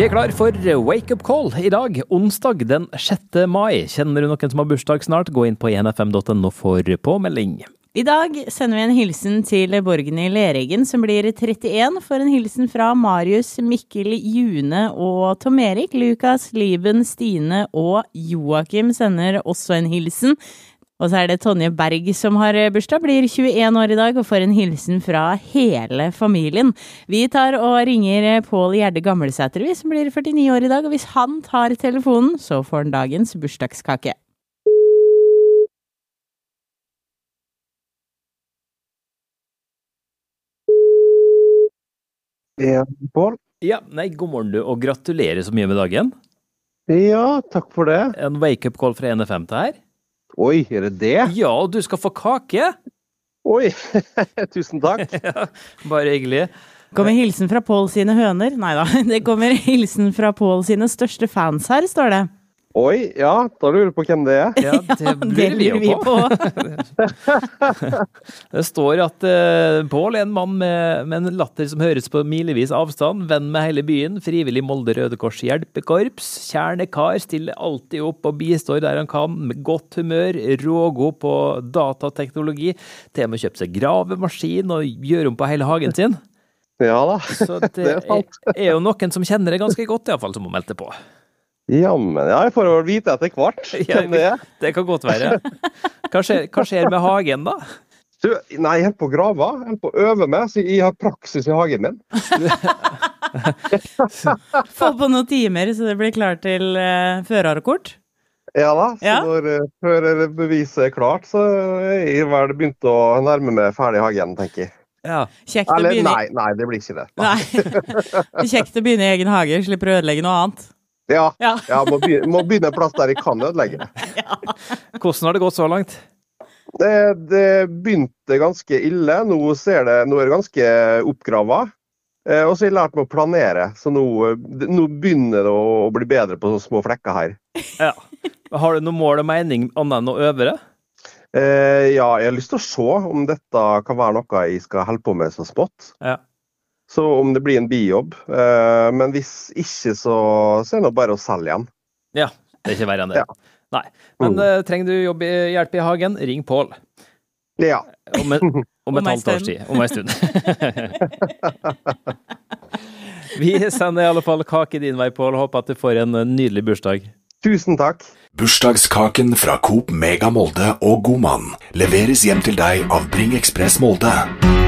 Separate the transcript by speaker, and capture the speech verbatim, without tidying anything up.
Speaker 1: Vi er klar for Wake Up Call i dag, onsdag den sjette mai. Kjenner du noen som har bursdag snart? Gå inn på en f m punktum n o for påmelding.
Speaker 2: I dag sender vi en hilsen til Borgen i Leregen, som blir trettien, for en hilsen fra Marius, Mikkel, June og Tom Erik. Lukas, Liben, Stine og Joakim sender også en hilsen. Og så er det Tonje Berg som har bursdag, blir tjueen år i dag og får en hilsen fra hele familien. Vi tar og ringer Pål Gjerde Gammelsæter, som blir førtini år i dag, og hvis han tar telefonen, så får han dagens bursdagskake.
Speaker 3: Ja, Pål.
Speaker 1: Ja, nei, god morgen du, og gratulerer så mye med dagen.
Speaker 3: Ja, takk for det.
Speaker 1: En Wake Up Call fra en f m til her.
Speaker 3: Oi, er det det?
Speaker 1: Ja, og du skal få kake.
Speaker 3: Oi, tusen takk.
Speaker 1: Ja, bare hyggelig.
Speaker 2: Kommer hilsen fra Pål sine høner? Neida, det kommer hilsen fra Pål sine største fans her, står det.
Speaker 3: Oi, ja, da lurer du på hvem det er.
Speaker 1: Ja, det lurer vi jo på. Det står at uh, Pål er en mann med, med en latter som høres på milevis avstand, venn med hele byen, frivillig Molde Røde Kors hjelpekorps, kjernekar, stiller alltid opp og bistår der han kan, med godt humør, rågod på datateknologi, til og med kjøpt seg gravemaskin og gjør om på hele hagen sin.
Speaker 3: Ja da,
Speaker 1: Så det,
Speaker 3: det er sant.
Speaker 1: Er, er jo noen som kjenner det ganske godt i hvert fall, som må melde på.
Speaker 3: Ja, men ja, jeg får vel vite etter hvert hvem det er.
Speaker 1: Det kan godt være. Hva skjer, hva skjer med hagen da?
Speaker 3: Du, nei, jeg er på grava, jeg er på å øve meg, så jeg har praksis i hagen min.
Speaker 2: Få på noen timer, så det blir klart til uh, førerkort.
Speaker 3: Ja da, så
Speaker 2: Ja.
Speaker 3: når uh, førerbeviset er klart, så er jeg vel begynt å nærme meg ferdig i hagen, tenker jeg.
Speaker 1: Ja.
Speaker 2: Kjekt å
Speaker 3: Eller,
Speaker 2: begynne
Speaker 3: nei, nei, det blir ikke det.
Speaker 2: Nei. Det er kjekt å begynne i egen hage, slipper å ødelegge noe annet.
Speaker 3: Ja,
Speaker 2: Ja.
Speaker 3: ja må, begynne, må begynne en plass der jeg kan ødelegge.
Speaker 1: Hvordan har det gått så langt?
Speaker 3: Det, det begynte ganske ille. Nå, ser det, nå er det ganske oppgravet. Eh, og så har jeg lært meg å planere. Så nå, nå begynner det å bli bedre på sånne små flekker her.
Speaker 1: Ja. Har du noe mål og mening annet enn å øve det?
Speaker 3: Eh, ja, jeg har lyst til å se om dette kan være noe jeg skal holde på med så smått.
Speaker 1: Ja.
Speaker 3: Så om det blir en bijobb. Eh, men hvis ikke, så, så er det bare å selge igjen.
Speaker 1: Ja, det er ikke verre enn det.
Speaker 3: Ja.
Speaker 1: Nei. Men uh, trenger du jobb, hjelp i hagen, ring Pål.
Speaker 3: Ja.
Speaker 1: Om, en, om
Speaker 2: Om
Speaker 1: et
Speaker 2: en
Speaker 1: halvt års
Speaker 2: stund.
Speaker 1: tid. Om en stund. Vi sender i alle fall kake din vei, Pål. Håper at du får en nydelig bursdag.
Speaker 3: Tusen takk.
Speaker 4: Bursdagskaken fra Coop Mega Molde og Godmann leveres hjem til deg av Bring Express Molde.